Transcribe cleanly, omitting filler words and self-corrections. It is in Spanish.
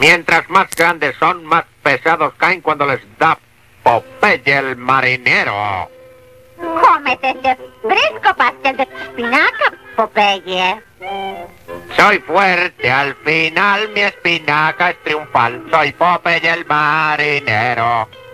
Mientras más grandes son, más pesados caen cuando les da Popeye el marinero. Cómete este fresco pastel de espinaca, Popeye. Soy fuerte, al final mi espinaca es triunfal. Soy Popeye el marinero.